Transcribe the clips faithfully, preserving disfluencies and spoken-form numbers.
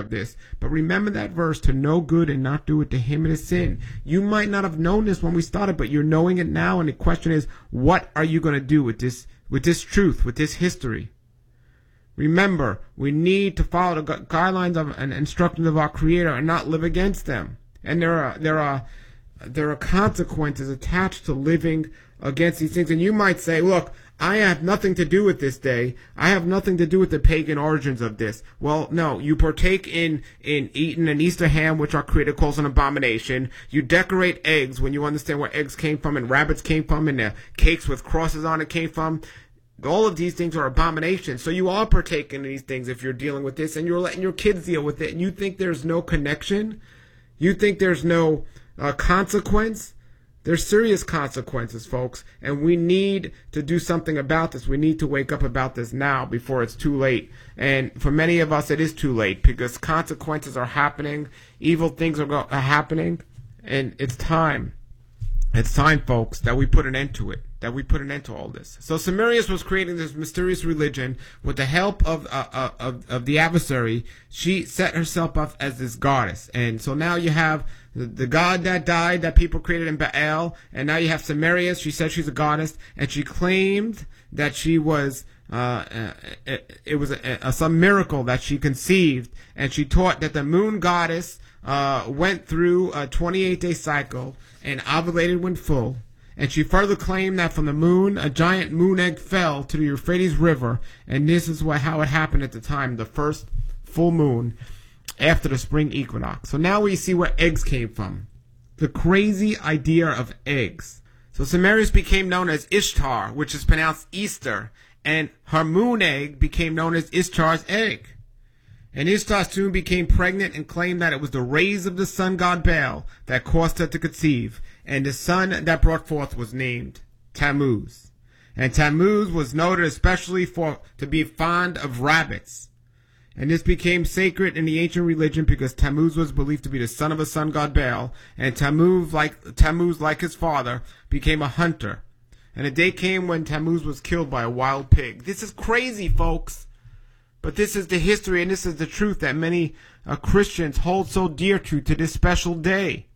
of this. But remember that verse, to know good and not do it, to him it is sin. You might not have known this when we started, but you're knowing it now. And the question is, what are you going to do with this, with this truth, with this history? Remember, we need to follow the gu- guidelines of and instructions of our Creator and not live against them. And there are, there are, there are consequences attached to living against these things. And you might say, look, I have nothing to do with this day. I have nothing to do with the pagan origins of this. Well, no, you partake in, in eating an Easter ham, which our Creator calls an abomination. You decorate eggs when you understand where eggs came from and rabbits came from and the cakes with crosses on it came from. All of these things are abominations. So you are partaking in these things if you're dealing with this, and you're letting your kids deal with it. And you think there's no connection? You think there's no uh, consequence? There's serious consequences, folks, and we need to do something about this. We need to wake up about this now before it's too late. And for many of us, it is too late because consequences are happening. Evil things are, go- are happening, and it's time. It's time, folks, that we put an end to it, that we put an end to all this. So Samarius was creating this mysterious religion with the help of, uh, uh, of, of the adversary. She set herself up as this goddess. And so now you have the, the god that died that people created in Baal, and now you have Samarius. She said she's a goddess, and she claimed that she was, uh, uh it, it was a, a, some miracle that she conceived, and she taught that the moon goddess uh, went through a twenty-eight day cycle and ovulated when full. And she further claimed that from the moon, a giant moon egg fell to the Euphrates River, and this is what how it happened at the time, the first full moon after the spring equinox. So now we see where eggs came from. The crazy idea of eggs. So Samarius became known as Ishtar, which is pronounced Easter, and her moon egg became known as Ishtar's egg. And Ishtar soon became pregnant and claimed that it was the rays of the sun god Baal that caused her to conceive. And the son that brought forth was named Tammuz. And Tammuz was noted especially for to be fond of rabbits. And this became sacred in the ancient religion because Tammuz was believed to be the son of a sun god Baal. And Tammuz, like, Tammuz, like his father, became a hunter. And a day came when Tammuz was killed by a wild pig. This is crazy, folks. But this is the history and this is the truth that many uh, Christians hold so dear to to this special day.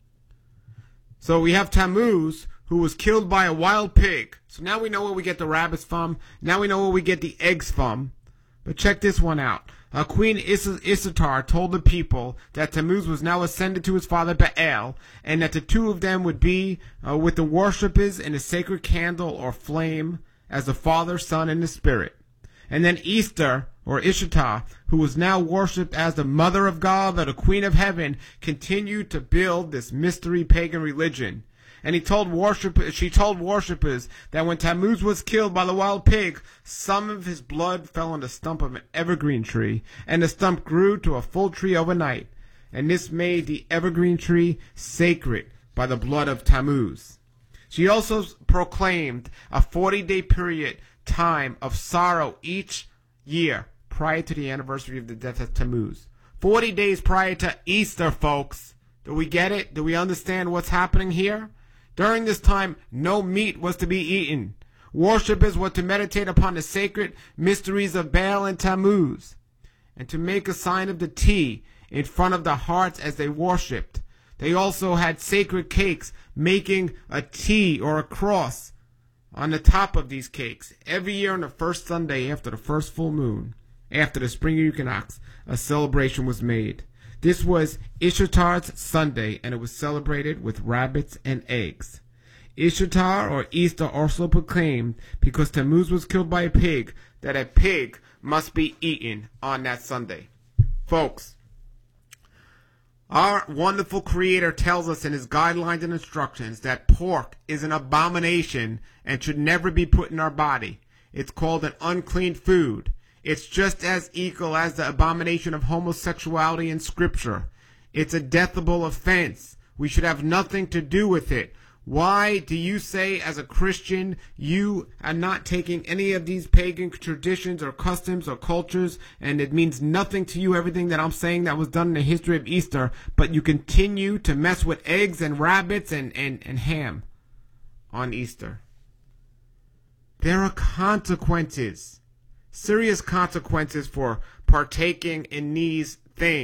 So we have Tammuz, who was killed by a wild pig. So now we know where we get the rabbits from. Now we know where we get the eggs from. But check this one out. Uh, Queen Is- Ishtar told the people that Tammuz was now ascended to his father Baal, and that the two of them would be uh, with the worshippers in a sacred candle or flame as the Father, Son, and the Spirit. And then Easter, or Ishtar, who was now worshipped as the Mother of God or the Queen of Heaven, continued to build this mystery pagan religion. And he told worship, she told worshippers that when Tammuz was killed by the wild pig, some of his blood fell on the stump of an evergreen tree, and the stump grew to a full tree overnight. And this made the evergreen tree sacred by the blood of Tammuz. She also proclaimed a forty-day period time of sorrow each year prior to the anniversary of the death of Tammuz. forty days prior to Easter, folks. Do we get it? Do we understand what's happening here? During this time, no meat was to be eaten. Worshippers were to meditate upon the sacred mysteries of Baal and Tammuz, and to make a sign of the T in front of the hearts as they worshipped. They also had sacred cakes, making a T or a cross on the top of these cakes. Every year on the first Sunday after the first full moon, after the spring equinox, a celebration was made. This was Ishtar's Sunday, and it was celebrated with rabbits and eggs. Ishtar, or Easter, also proclaimed, because Tammuz was killed by a pig, that a pig must be eaten on that Sunday. Folks, our wonderful Creator tells us in his guidelines and instructions that pork is an abomination and should never be put in our body. It's called an unclean food. It's just as equal as the abomination of homosexuality in Scripture. It's a deathable offense. We should have nothing to do with it. Why do you say as a Christian you are not taking any of these pagan traditions or customs or cultures, and it means nothing to you, everything that I'm saying that was done in the history of Easter, but you continue to mess with eggs and rabbits and, and, and ham on Easter? There are consequences. Serious consequences for partaking in these things.